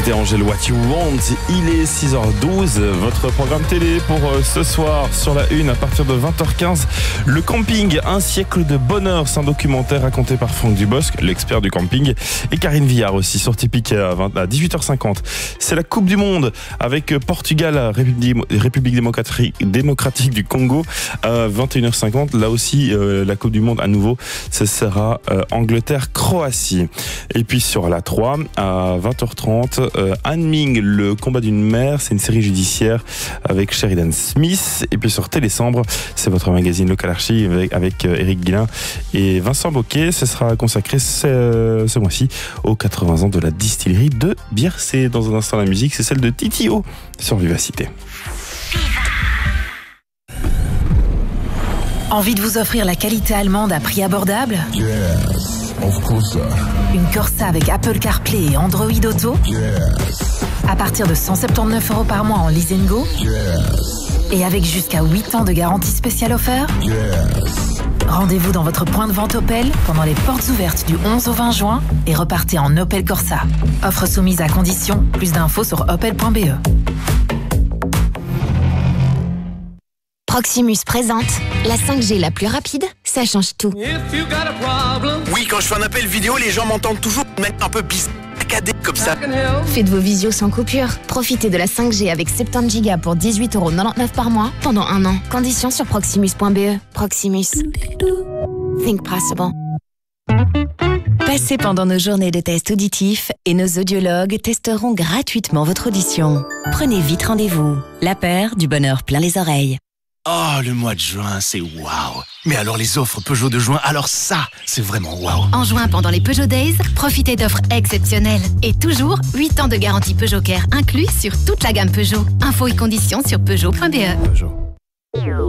C'était Angèle What You Want. Il est 6h12. Votre programme télé pour ce soir sur la une à partir de 20h15. Le camping, un siècle de bonheur. C'est un documentaire raconté par Franck Dubosc, l'expert du camping. Et Karine Viard aussi sur Tipeee à 18h50. C'est la Coupe du Monde avec Portugal, République démocratique du Congo à 21h50. Là aussi, la Coupe du Monde à nouveau. Ce sera Angleterre-Croatie. Et puis sur la 3 à 20h30, Anne Ming, le combat d'une mère, c'est une série judiciaire avec Sheridan Smith. Et puis sur Télésambre, c'est votre magazine Local Archive avec Éric Guilin et Vincent Boquet. Ce sera consacré ce mois-ci aux 80 ans de la distillerie de Biercé. Dans un instant, la musique, c'est celle de Titio sur Vivacité. Envie de vous offrir la qualité allemande à prix abordable? Yes, of course. Une Corsa avec Apple CarPlay et Android Auto? Yes, À partir de 179 € par mois en lease and go? yes, Et avec jusqu'à 8 ans de garantie spéciale offerte? yes. Rendez-vous dans votre point de vente Opel pendant les portes ouvertes du 11 au 20 juin et repartez en Opel Corsa. Offre soumise à condition. Plus d'infos sur opel.be. Proximus présente la 5G la plus rapide, ça change tout. Oui, quand je fais un appel vidéo, les gens m'entendent toujours un peu bizarre, comme ça. Faites vos visios sans coupure. Profitez de la 5G avec 70 Go pour 18,99 € par mois pendant 1 an. Conditions sur proximus.be. Proximus. Think possible. Passez pendant nos journées de tests auditifs et nos audiologues testeront gratuitement votre audition. Prenez vite rendez-vous. La paire du bonheur plein les oreilles. Oh, le mois de juin, c'est waouh. Mais alors les offres Peugeot de juin, alors ça, c'est vraiment waouh. En juin, pendant les Peugeot Days, profitez d'offres exceptionnelles. Et toujours, 8 ans de garantie Peugeot Care inclus sur toute la gamme Peugeot. Infos et conditions sur Peugeot.be.